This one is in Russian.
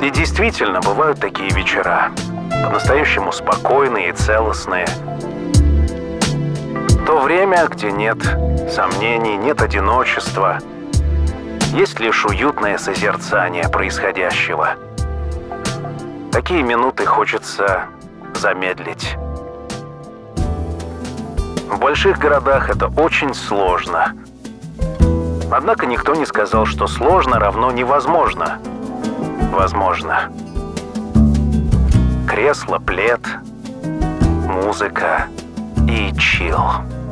И действительно, бывают такие вечера, по-настоящему спокойные и целостные. То время, где нет сомнений, нет одиночества, есть лишь уютное созерцание происходящего. Такие минуты хочется замедлить. В больших городах это очень сложно. Однако никто не сказал, что сложно равно невозможно. Возможно. Кресло, плед, музыка и чилл.